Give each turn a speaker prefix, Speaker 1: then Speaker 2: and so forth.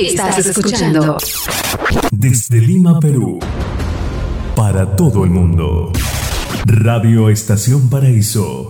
Speaker 1: Estás escuchando
Speaker 2: desde Lima, Perú, para todo el mundo. Radio Estación Paraíso